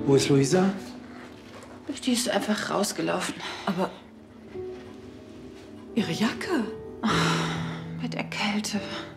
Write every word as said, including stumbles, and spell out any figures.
Wo ist Luisa? Die ist einfach rausgelaufen. Aber Ihre Jacke? Mit der Kälte.